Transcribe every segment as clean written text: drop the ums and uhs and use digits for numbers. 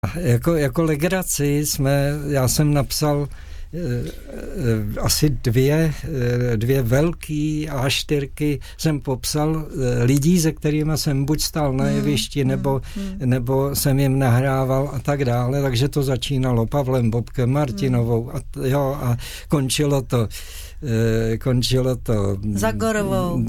Jako legraci já jsem napsal asi dvě velký A4 jsem popsal lidí, se kterými jsem buď stál na jevišti, nebo jsem jim nahrával a tak dále, takže to začínalo Pavlem Bobkem, Martinovou a končilo to Zagorovou.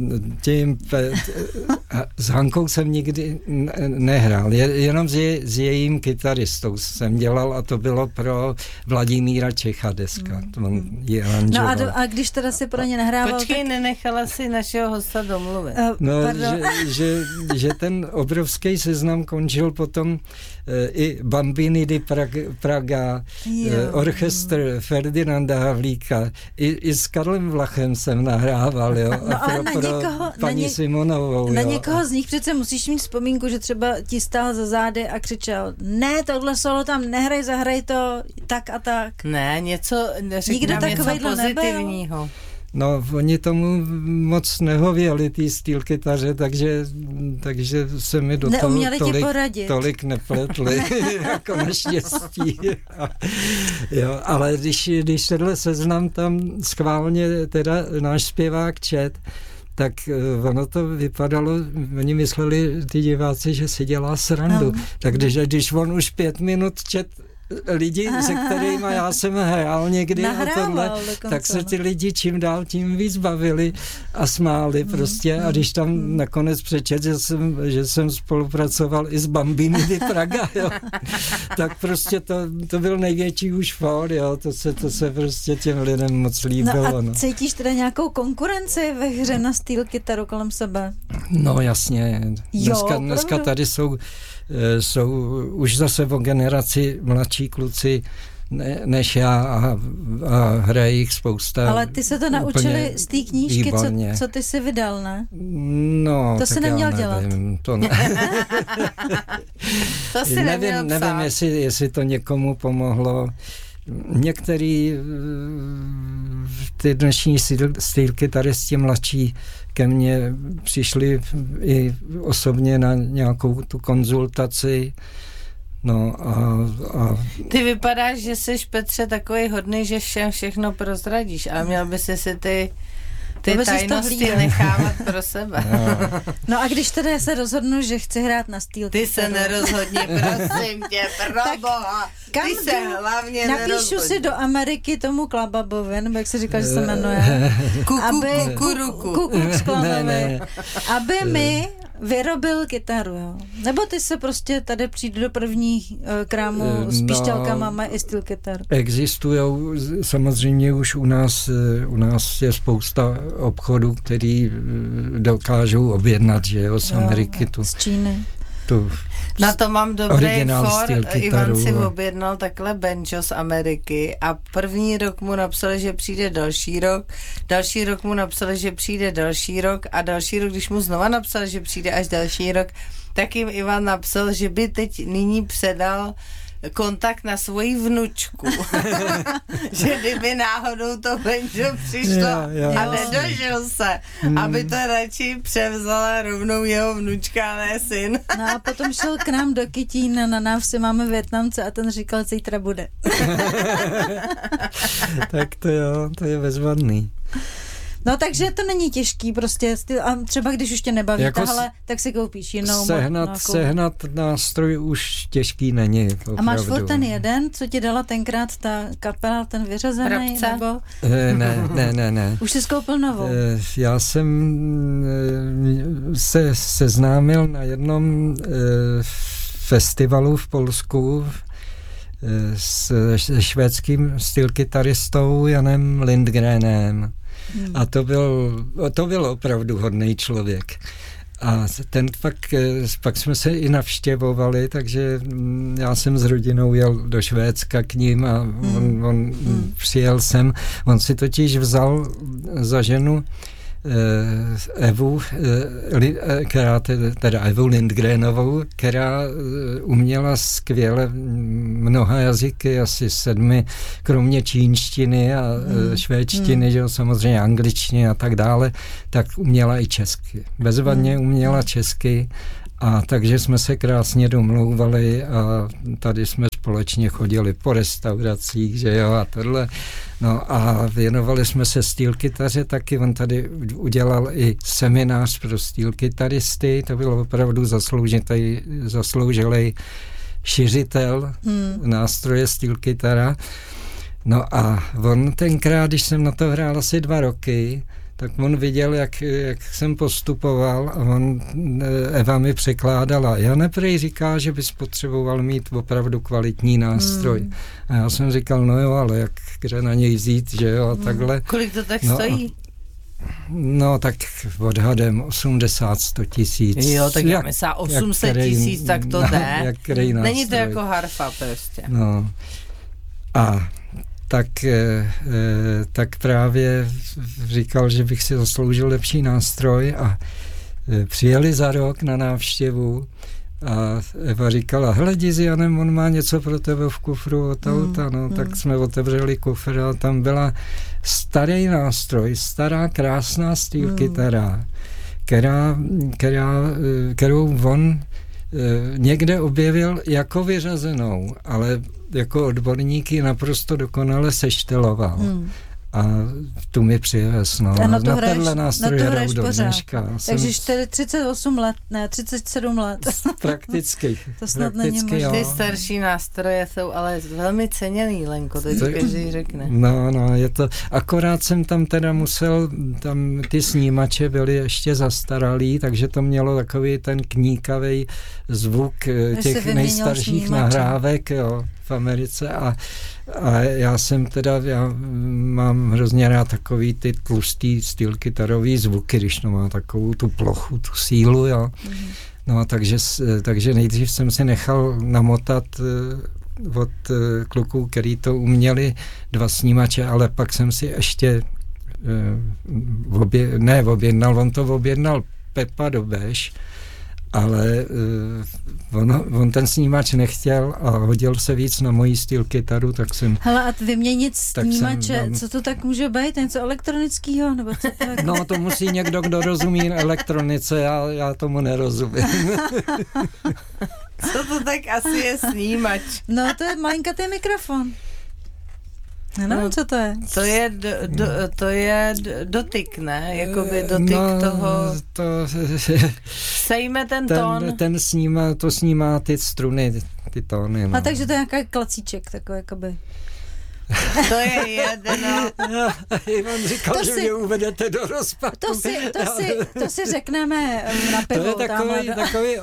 S Hankou jsem nikdy nehrál, jenom s jejím kytaristou jsem dělal a to bylo pro Vladimíra Čecha deska. No a když teda si pro ně nahrával... Počkej, nenechala si našeho hosta domluvit. Že ten obrovský seznam končil potom i Bambini di Praga, orchestr Ferdinanda Havlíka, i s Karlem Vlachem jsem nahrával, jo, no, a pro paní Simonovou. Na někoho z nich přece musíš mít vzpomínku, že třeba ti stál za zády a křičel, ne, tohle solo tam nehraj, zahraj to tak a tak. Ne, něco pozitivního. No, oni tomu moc nehověli, tý steel kytaře, takže se mi do toho tolik nepletli, jako naštěstí. Jo, ale když tenhle seznam tam schválně teda náš zpěvák čet, tak ono to vypadalo, oni mysleli ty diváci, že si dělá srandu. Takže když on už 5 minut čet lidi, se kterými já jsem hrál někdy a tohle, tak se ty lidi čím dál tím víc bavili a smáli prostě a když tam nakonec přečet, že jsem spolupracoval i s Bambini di Praga, jo, tak prostě to byl největší už for, jo, to se prostě těm lidem moc líbilo. No a cítíš teda nějakou konkurenci ve hře na steel kytaru kolem sebe? No jasně, dneska tady jsou už zase o generaci mladší kluci než já a hraje jich spousta. Ale ty se to naučili z té knížky, co ty jsi vydal, ne? No, to jsi neměl dělat. To si nevím, jestli to někomu pomohlo. Některý ty dnešní steel kytaristi mladší ke mně přišli i osobně na nějakou tu konzultaci. No a... Ty vypadáš, že jsi, Petře, takový hodný, že všem všechno prozradíš, ale měl by si ty tajnosti nechávat pro sebe. No a když teda se rozhodnu, že chci hrát na steel kytaru. Ty se nerozhodni, prosím tě, proboha. Ty se hlavně napíšu si do Ameriky tomu Klababovi, nebo jak se říká, že se jmenuje. Kukuruku. Aby mi vyrobil kytaru, jo. Nebo ty se prostě tady přijde do prvních krámů s pišťalkama, má i steel kytaru. Existujou, samozřejmě už u nás je spousta obchodů, který dokážou objednat, že jo, z Ameriky. Z Číny. Na to mám dobrý for. Ivan si objednal takhle banjo z Ameriky a první rok mu napsali, že přijde další rok mu napsali, že přijde další rok a další rok, když mu znova napsali, že přijde až další rok, tak jim Ivan napsal, že by teď nyní předal kontakt na svoji vnučku. Že kdyby náhodou to banjo přišlo a nedožil se, aby to radši převzala rovnou jeho vnučka, ne syn. No a potom šel k nám do Kytína, na návsi máme Vietnamce a ten říkal, zítra bude. Tak to je bezvadný. No takže to není těžký prostě a třeba když už tě nebaví jako tahle, tak si koupíš jinou. Sehnat nástroj už těžký není. Opravdu. A máš furt ten jeden, co ti dala tenkrát ta kapela, ten vyřazený? Nebo? Ne. Už jsi koupil novou? Já jsem se seznámil na jednom festivalu v Polsku s švédským stylkytaristou Janem Lindgrenem. A to byl opravdu hodný člověk. A ten pak jsme se i navštěvovali, takže já jsem s rodinou jel do Švédska k ním a on přijel sem. On si totiž vzal za ženu Evu, Evu Lindgrenovou, která uměla skvěle mnoha jazyky, asi 7, kromě čínštiny a švédštiny, že samozřejmě angličtiny a tak dále, tak uměla i česky. Bezvadně uměla česky A takže jsme se krásně domlouvali a tady jsme společně chodili po restauracích, že jo, a tohle. No a věnovali jsme se stýlkytaře taky, on tady udělal i seminář pro stýlkytaristy, to bylo opravdu zasloužilý šiřitel nástroje stýlkytara. No a on tenkrát, když jsem na to hrál asi 2 roky, tak on viděl, jak jsem postupoval a Eva mi překládala. Jane prej říká, že bys potřeboval mít opravdu kvalitní nástroj. A já jsem říkal, no jo, ale jak kde na něj vzít, že jo, a takhle. Kolik to tak stojí? No tak odhadem 80-100 tisíc. Jo, tak já myslím 800 tisíc, tak to jde. Není to jako harfa prostě. No a tak právě říkal, že bych si zasloužil lepší nástroj a přijeli za rok na návštěvu a Eva říkala, hele, jdi s Janem, on má něco pro tebe v kufru od auta, tak jsme otevřeli kufr a tam byla starý nástroj, stará krásná stýlkytara, kterou on někde objevil jako vyřazenou, ale jako odborník ji naprosto dokonale sešteloval. A tu mi přivez, no. A na to hraješ pořád. Dneška. Takže 38 let, ne, 37 let. Prakticky. To snad není možné. Ty starší nástroje jsou ale velmi ceněný, Lenko, to každý řekne. No, je to, akorát jsem tam teda musel, tam ty snímače byly ještě zastaralý, takže to mělo takový ten kníkavý zvuk těch nejstarších nahrávek, jo, v Americe a já mám hrozně rád takový ty tlustý stýlkytarový zvuky, když to má takovou tu plochu, tu sílu, jo. No, takže nejdřív jsem si nechal namotat od kluků, který to uměli, 2 snímače, ale pak jsem si ještě on to objednal Pepa Dobeš, ale on ten snímač nechtěl a hodil se víc na moji stýlkytaru, tak jsem... Hele, a vyměnit snímače, co to tak může být? Něco elektronického? Nebo co tak? No, to musí někdo, kdo rozumí elektronice, já tomu nerozumím. Co to tak asi je snímač? No, to je malinkatý mikrofon. No, co to je? To je dotyk, ne? Jakoby dotyk toho... Sejme ten tón. To snímá ty struny, ty tóny. No. A takže to je nějaký klacíček, takový jakoby... To je jedno. Ivan říkal, že mě uvedete do rozpadu. To si řekneme na pivo. To je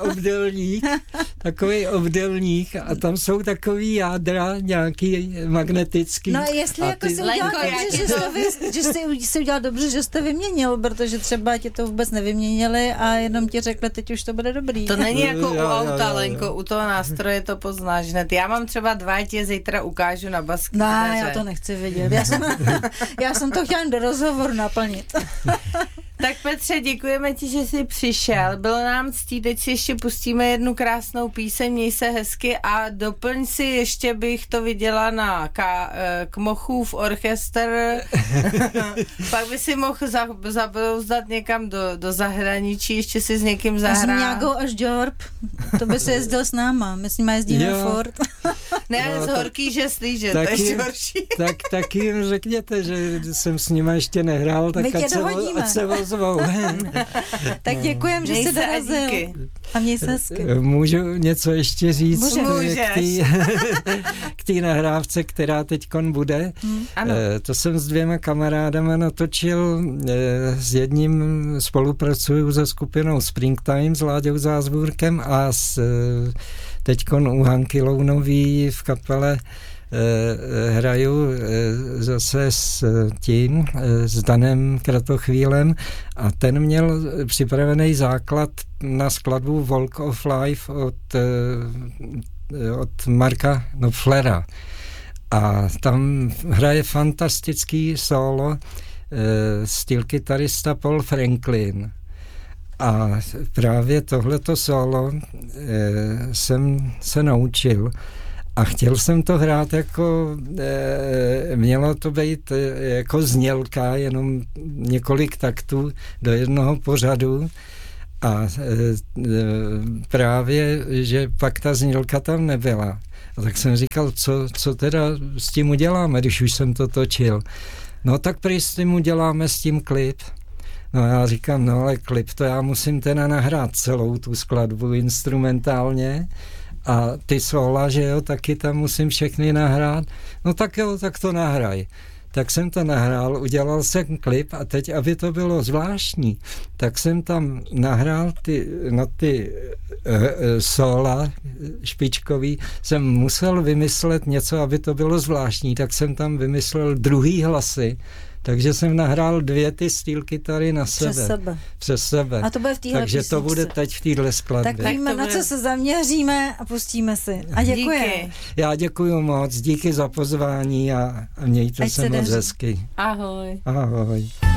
takový obdélník a tam jsou takový jádra nějaký magnetický. No jestli jako si udělal dobře, že jsi udělal dobře, že jste vyměnil, protože třeba tě to vůbec nevyměnili a jenom ti řekli, teď už to bude dobrý. To není jako u auta, Lenko, u toho nástroje to poznáš hned. Já mám třeba 2, tě zítra ukážu na baskytaře. Já to nechci vidět. Já jsem to chtěla do rozhovoru naplnit. Tak Petře, děkujeme ti, že jsi přišel. Bylo nám ctí, teď si ještě pustíme jednu krásnou píseň, měj se hezky a doplň si, ještě bych to viděla na Kmochův orchestr. Pak by si mohl zabrouzdat někam do zahraničí, ještě si s někým zahrát. A s Mňágou až Jorb. To by se jezdil s náma. My s nima jezdíme furt. Ne, z horký, že slíže, to je ještě horší. Tak jim řekněte, že jsem s nima ještě nehrál, tak ať se ozvou. Tak děkujem, že jsi dorazil. A měj se hezky. Můžu něco ještě říct k té nahrávce, která teďkon bude? Ano. To jsem s 2 kamarádama natočil, s jedním spolupracuju se skupinou Springtime s Láďou Zázvůrkem a teďkon u Hanky Lounový v kapele hraju zase s Danem Kratochvílem a ten měl připravený základ na skladbu Walk of Life od Marka Knopflera. A tam hraje fantastický solo stýlkytarista Paul Franklin. A právě tohleto solo jsem se naučil a chtěl jsem to hrát jako, mělo to být jako znělka, jenom několik taktů do jednoho pořadu A právě, že pak ta znělka tam nebyla. A tak jsem říkal, co teda s tím uděláme, když už jsem to točil. No tak prý s tím uděláme s tím klip. No já říkám, no ale klip, to já musím teda nahrát celou tu skladbu instrumentálně a ty sóla, že jo, taky tam musím všechny nahrát. No tak jo, tak to nahraj. Tak jsem to nahrál, udělal jsem klip a teď, aby to bylo zvláštní, tak jsem tam nahrál ty sóla špičkový, jsem musel vymyslet něco, aby to bylo zvláštní, tak jsem tam vymyslel druhý hlasy, takže jsem nahrál 2 ty steel kytary na sebe. Přes sebe. A to bude v téhle Takže to bude teď v téhle skladbě. Tak víme, na co se zaměříme a pustíme si. A děkuji. Díky. Já děkuju moc, díky za pozvání a mějte se moc hezky. Ahoj. Ahoj.